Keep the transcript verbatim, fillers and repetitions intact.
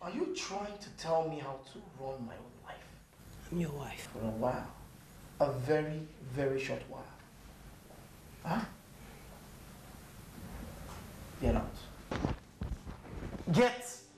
Are you trying to tell me how to run my own life? I'm your wife. For a while. A very, very short while. Huh? Get out. Get